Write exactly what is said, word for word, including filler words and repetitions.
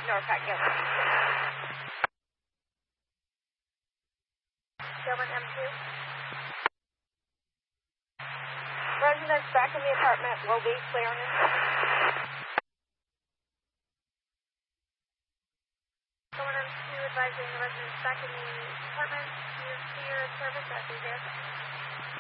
Norfolk Gilman. Gilman M two. Residents back in the apartment will be clearing. Gilman M two advising the residents back in the apartment to clear service as we did.